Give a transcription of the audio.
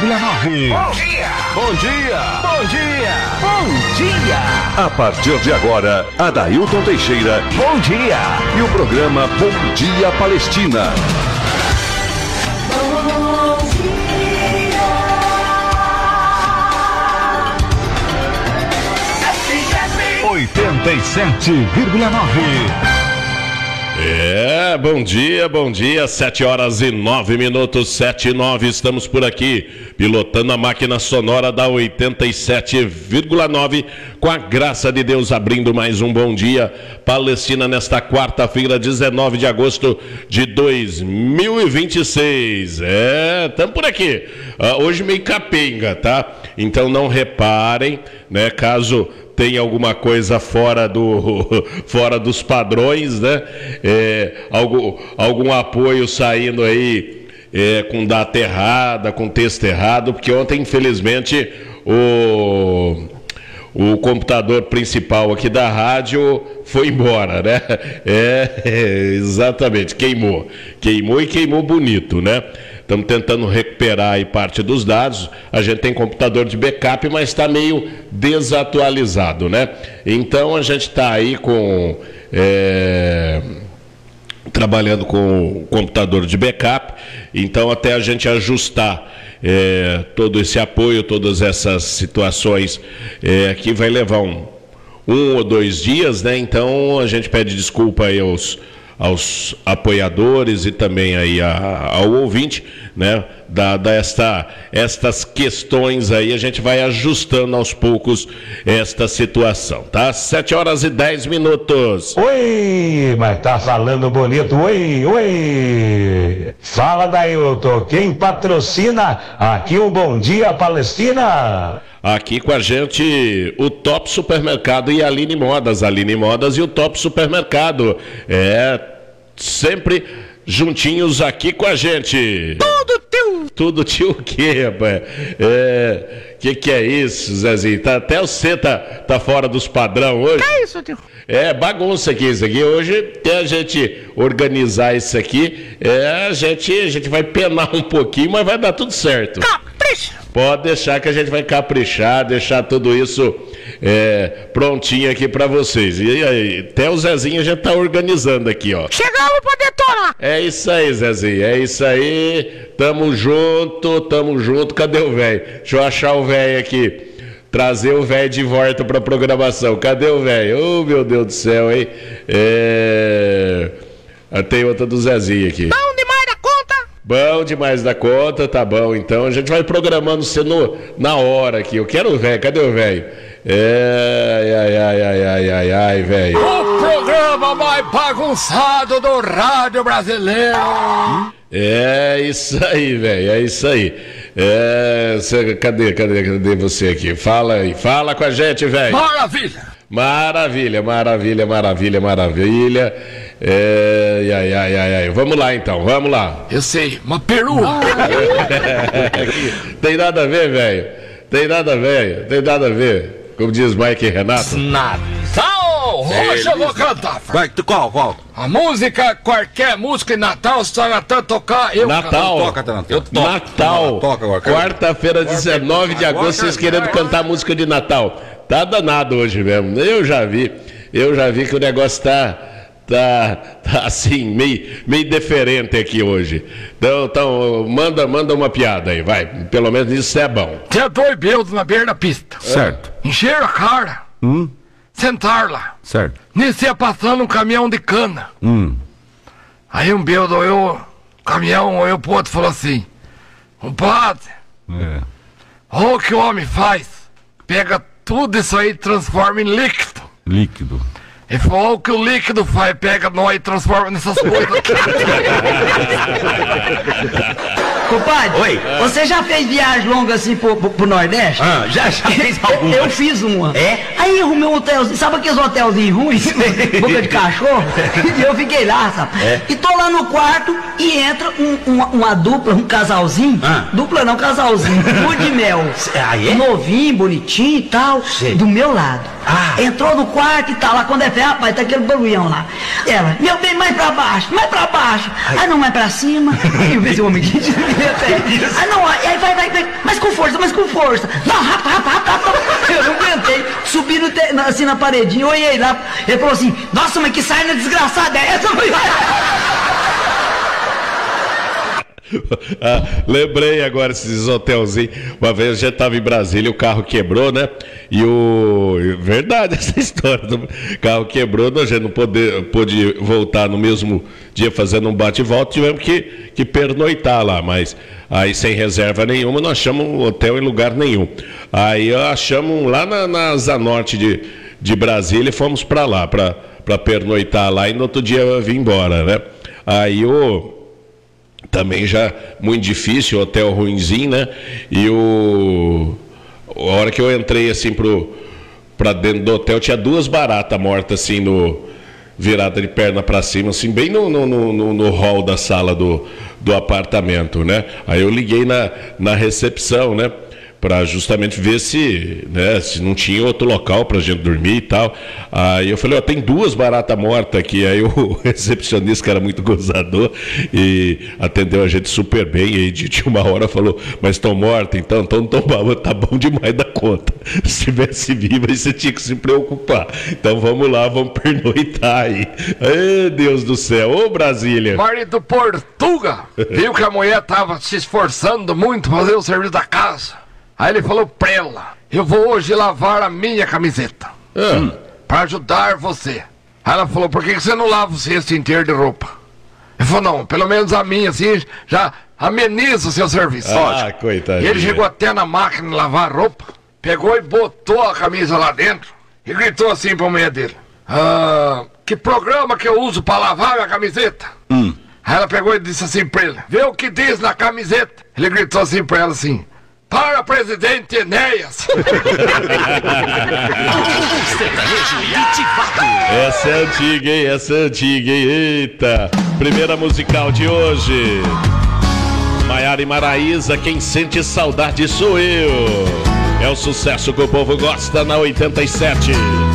Bom dia! Bom dia! Bom dia! Bom dia! A partir de agora, Adailton Teixeira. Bom dia! E o programa Bom Dia Palestina. 87,9. Bom dia, 7h09, 7h09, estamos por aqui, pilotando a máquina sonora da 87,9, com a graça de Deus, abrindo mais um Bom Dia Palestina nesta quarta-feira, 19 de agosto de 2026. Estamos por aqui, hoje meio capenga, tá? Então não reparem, né, caso tem alguma coisa fora dos padrões, né? Algum apoio saindo aí com data errada, com texto errado, porque ontem, infelizmente, o computador principal aqui da rádio foi embora, né? Exatamente, queimou e queimou bonito, né? Estamos tentando recuperar aí parte dos dados. A gente tem computador de backup, mas está meio desatualizado, né? Então a gente está aí trabalhando com o computador de backup. Então até a gente ajustar todo esse apoio, todas essas situações aqui vai levar um ou dois dias, né? Então a gente pede desculpa aí aos apoiadores e também aí ao ouvinte, né, estas questões aí, a gente vai ajustando aos poucos esta situação, tá? 7h10. Oi, mas tá falando bonito, oi, fala daí, quem patrocina aqui o Bom Dia Palestina? Aqui com a gente o Top Supermercado e a Aline Modas e o Top Supermercado, sempre juntinhos aqui com a gente. Tudo tio o quê, rapaz? Que é isso, Zezinho? Até você tá fora dos padrão hoje. Que é isso, tio? Bagunça aqui isso aqui. Hoje, até a gente organizar isso aqui, a gente vai penar um pouquinho, mas vai dar tudo certo. Capricha! Pode deixar que a gente vai caprichar, deixar tudo isso prontinho aqui pra vocês. E aí, até o Zezinho a gente tá organizando aqui, ó. Chegamos pra detonar! É isso aí, Zezinho, é isso aí. Tamo junto. Cadê o velho? Deixa eu achar o velho aqui. Trazer o velho de volta pra programação. Cadê o velho? Oh, meu Deus do céu, hein? Tem outra do Zezinho aqui. Bom demais da conta! Bom demais da conta, tá bom. Então a gente vai programando você na hora aqui. Eu quero o velho, cadê o velho? Ai, velho. O programa mais bagunçado do rádio brasileiro. É isso aí, velho, é isso aí. Cadê você aqui? Fala aí, fala com a gente, velho. Maravilha! Maravilha. Vamos lá então, vamos lá. Eu sei, uma perua. Tem nada a ver, velho. Tem nada a ver. Como diz Mike e Renato. Natal! Hoje eu vou cantar. Vai, qual? A música, qualquer música de Natal, só até tocar. Natal. Eu toco. Natal. Toca agora. Quarta-feira, 19 de agosto, vocês querendo cantar música de Natal. Tá danado hoje mesmo. Eu já vi que o negócio tá assim, meio diferente aqui hoje. Então manda uma piada aí, vai. Pelo menos isso é bom. Tinha dois beldos na beira da pista. Certo. Encheram a cara. Sentaram lá. Certo. Nisso ia passando um caminhão de cana. Aí um beldo olhou o caminhão, olhou pro outro e falou assim: compadre, olha o que o homem faz. Pega tudo isso aí e transforma em líquido. Líquido. Ele falou: olha o que o líquido faz, pega nós e transforma nessas coisas. Compadre, oi. Você já fez viagem longa assim pro Nordeste? Já fez alguma. Eu fiz uma. Aí arrumei um hotelzinho, sabe aqueles hotelzinhos ruins? Boca de cachorro? E eu fiquei lá, sabe? E tô lá no quarto e entra uma dupla, um casalzinho. Dupla não, casalzinho. Lua de mel. Aí é? Novinho, bonitinho e tal. Do meu lado. Entrou no quarto e tal, lá quando é fé, rapaz, tá aquele barulhão lá. Ela, meu bem, mais pra baixo. Ah, não, mais pra cima. Eu vi esse homem que Ah, não, aí vai, mais com força. Não, rápido. Eu não aguentei. Subi assim na paredinha, olhei lá. Ele falou assim, nossa, mas que sarna desgraçada é essa? Lembrei agora esses hotelzinhos. Uma vez a gente estava em Brasília, o carro quebrou, né? Verdade essa história. O carro quebrou, a gente não pôde voltar no mesmo dia fazendo um bate e volta, tivemos que pernoitar lá, mas aí sem reserva nenhuma, não achamos um hotel em lugar nenhum. Aí achamos lá na Asa Norte de Brasília e fomos para lá, para pernoitar lá e no outro dia vim embora, né? Aí também já muito difícil, hotel ruinzinho, né? E a hora que eu entrei assim pra dentro do hotel, tinha 2 baratas mortas assim virada de perna para cima, assim, bem no hall da sala do apartamento, né? Aí eu liguei na recepção, né? Para justamente ver se não tinha outro local pra gente dormir e tal. Aí eu falei, tem 2 baratas mortas aqui. Aí o recepcionista, que era muito gozador, e atendeu a gente super bem. E aí de uma hora falou, mas estão mortas então tá bom demais da conta. Se tivesse viva, aí você tinha que se preocupar. Então vamos lá, vamos pernoitar aí. Ai, Deus do céu, ô Brasília. Marido Portuga viu que a mulher tava se esforçando muito pra fazer o serviço da casa. Aí ele falou pra ela, eu vou hoje lavar a minha camiseta pra ajudar você. Aí ela falou, por que você não lava o cesto inteiro de roupa? Ele falou, não, pelo menos a minha assim já ameniza o seu serviço. Coitadinho. E ele chegou até na máquina de lavar roupa, pegou e botou a camisa lá dentro e gritou assim pra mulher dele, que programa que eu uso pra lavar minha camiseta? Aí ela pegou e disse assim pra ele, vê o que diz na camiseta. Ele gritou assim pra ela assim, para presidente Enéas. Essa é antiga, hein? Eita. Primeira musical de hoje. Maiara e Maraísa, quem sente saudade sou eu. É o sucesso que o povo gosta na 87.